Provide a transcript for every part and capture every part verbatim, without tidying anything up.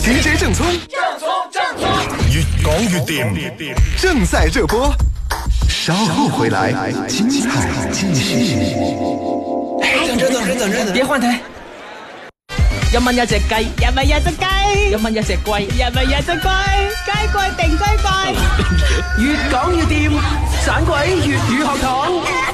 D J 正聰， 正聰正聰， 越講越掂，正在熱播。稍後回來，精彩繼續。 哎，等陣等陣等陣，別換台。 一蚊一隻雞，一蚊一隻雞，一蚊一隻龜，一蚊一隻龜，雞貴定雞貴。 越講越掂，盞鬼粵語學堂。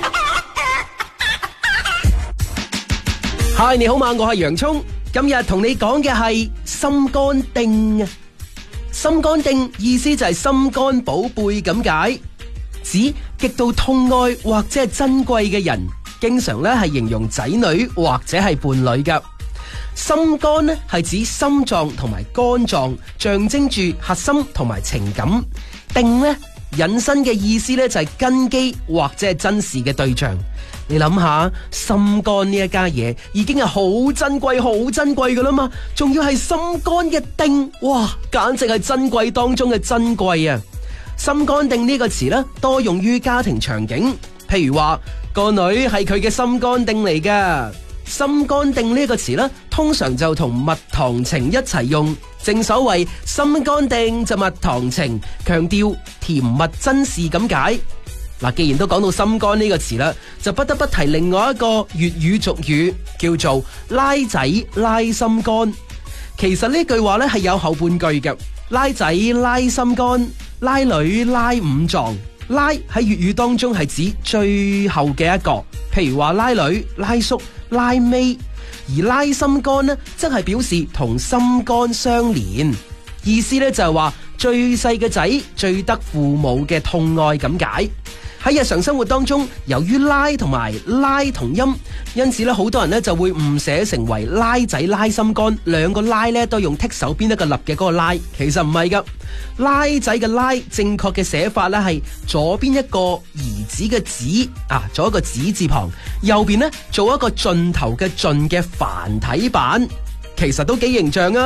Hi， 你好嘛，我係洋蔥，今日同你講嘅係心肝定啊。心肝定意思就係心肝寶貝咁解，指極度痛愛或者係珍貴嘅人，經常咧係形容仔女或者係伴侶噶。心肝呢係指心臟同埋肝臟，象徵住核心同埋情感。定呢引申嘅意思呢就係根基或者係珍視嘅對象。你諗下，心肝呢一家嘢已經係好珍貴、好珍貴噶啦嘛，仲要係心肝嘅定，哇，簡直係珍貴當中嘅珍貴啊！心肝定呢個詞呢，多用於家庭場景，譬如話個女係佢嘅心肝定嚟噶。心肝定呢個詞呢，通常就同蜜糖情一齊用，正所謂心肝定就蜜糖情，強調甜蜜珍視咁解。嗱，既然都講到心肝呢個詞啦，就不得不提另外一個粵語俗語，叫做拉仔拉心肝。其實呢句話呢係有後半句嘅，拉仔拉心肝，拉女拉五臟。拉喺粵語當中係指最後嘅一個，譬如話拉女、拉叔、拉尾，而拉心肝呢，則係表示同心肝相連，意思呢就係話最細嘅仔最得父母嘅痛愛咁解。喺日常生活當中，由於拉同埋拉同音，因此咧好多人咧就會誤寫成為拉仔拉心肝，兩個拉咧都用剔手邊一個立嘅嗰個拉，其實唔係噶。拉仔嘅拉正確嘅寫法咧係左邊一個兒子嘅子啊，做一個子字旁，右邊咧做一個盡頭嘅盡嘅繁體版，其實都幾形象啊。